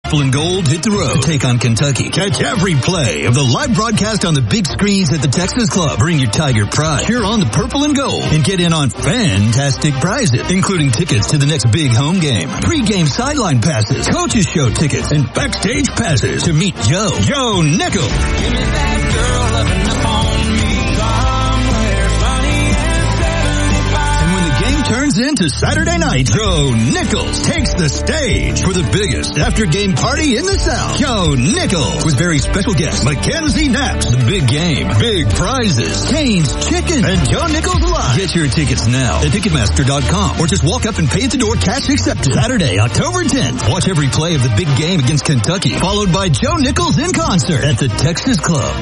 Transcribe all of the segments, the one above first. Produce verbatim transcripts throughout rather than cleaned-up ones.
Purple and Gold hit the road to take on Kentucky. Catch every play of the live broadcast on the big screens at the Texas Club. Bring your Tiger pride. Cheer on the Purple and Gold and get in on fantastic prizes, including tickets to the next big home game, pre-game sideline passes, coaches show tickets, and backstage passes to meet Joe, Joe Nichols. Give me that girl loving up on me somewhere sunny and seventy-five. And when the game turns into Saturday night, Joe Nichols takes the stage for the biggest after-game party in the South. Joe Nichols with very special guest Mackenzie Knapp. The big game, big prizes, Cane's Chicken, and Joe Nichols Live. Get your tickets now at Ticketmaster dot com or just walk up and pay at the door, cash accepted. Saturday, October tenth. Watch every play of the big game against Kentucky, followed by Joe Nichols in concert at the Texas Club.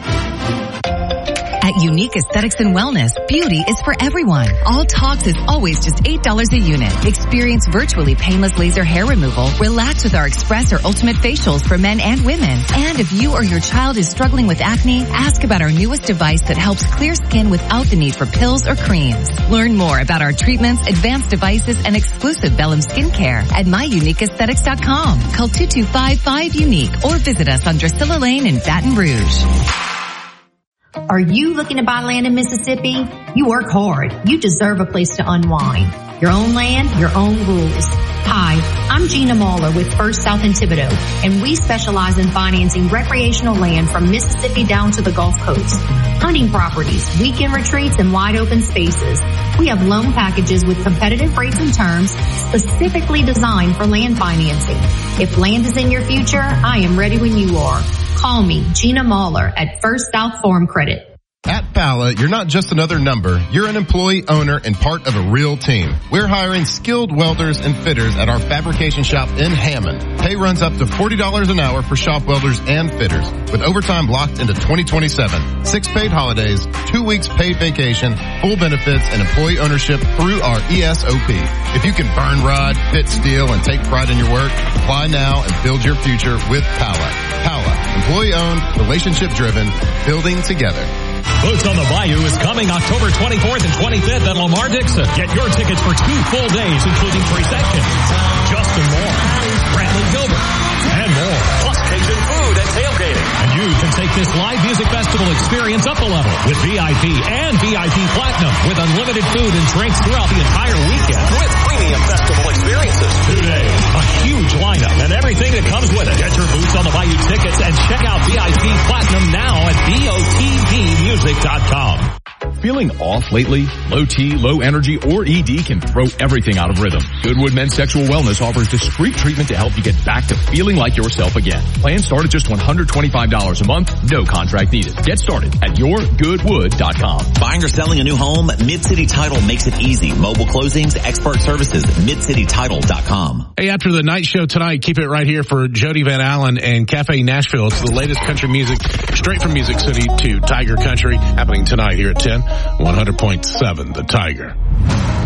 At Unique Aesthetics and Wellness, beauty is for everyone. All Togs is always just eight dollars a unit. Experience virtually painless laser hair removal. Relax with our Express or Ultimate facials for men and women. And if you or your child is struggling with acne, ask about our newest device that helps clear skin without the need for pills or creams. Learn more about our treatments, advanced devices, and exclusive Bellum skincare at my unique aesthetics dot com. Call two two five five UNIQUE or visit us on Drusilla Lane in Baton Rouge. Are you looking to buy land in Mississippi? You work hard. You deserve a place to unwind. Your own land, your own rules. Hi, I'm Gina Mahler with First South in Thibodaux, and we specialize in financing recreational land from Mississippi down to the Gulf Coast. Hunting properties, weekend retreats, and wide open spaces. We have loan packages with competitive rates and terms specifically designed for land financing. If land is in your future, I am ready when you are. Call me, Gina Mahler, at First South Farm Credit. At Pala, you're not just another number. You're an employee, owner, and part of a real team. We're hiring skilled welders and fitters at our fabrication shop in Hammond. Pay runs up to forty dollars an hour for shop welders and fitters, with overtime locked into twenty twenty-seven. Six paid holidays, two weeks paid vacation, full benefits, and employee ownership through our E S O P. If you can burn rod, fit steel, and take pride in your work, apply now and build your future with Pala. Pala, employee-owned, relationship-driven, building together. Boots on the Bayou is coming October twenty-fourth and twenty-fifth at Lamar Dixon. Get your tickets for two full days, including three sections. Justin Moore, Brantley Gilbert, and more. Plus Cajun food and tailgating. And you can take this live music festival experience up a level with V I P and V I P Platinum with unlimited food and drinks throughout the entire weekend. With premium festival experiences. Today, a huge lineup and everything that comes with it. Get your Boots on the Bayou tickets and check out V I P Platinum now at B O T D music dot com. Feeling off lately? Low T, low energy, or E D can throw everything out of rhythm. Goodwood Men's Sexual Wellness offers discreet treatment to help you get back to feeling like yourself again. Plans start at just one hundred twenty-five dollars a month, no contract needed. Get started at your goodwood dot com. Buying or selling a new home? Mid-City Title makes it easy. Mobile closings, expert services, mid city title dot com. Hey, after the night show tonight, keep it right here for Jody Van Allen and Cafe Nashville. It's the latest country music, straight from Music City to Tiger Country, happening tonight here at ten, one hundred point seven The Tiger.